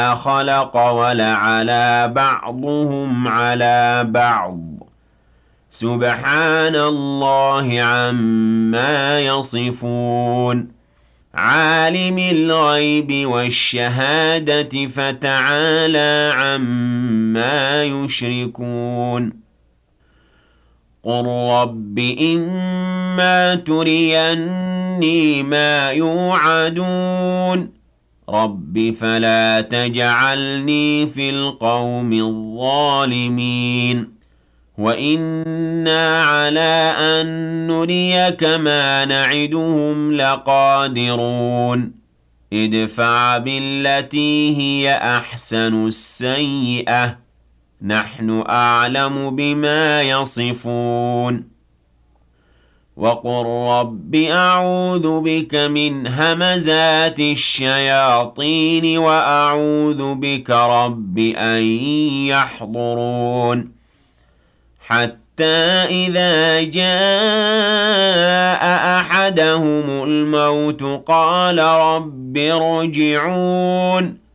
خلق ولعلى بعضهم على بعض سبحان الله عما يصفون عالم الغيب والشهادة فتعالى عما يشركون قل رب إما تريني ما يوعدون رب فلا تجعلني في القوم الظالمين وإنا على أن نريك ما نعدهم لقادرون ادفع بالتي هي أحسن السيئة نحن أعلم بما يصفون وقل رب أعوذ بك من همزات الشياطين وأعوذ بك رب أن يحضرون حتى إذا جاء أحدهم الموت قال رب ارجعون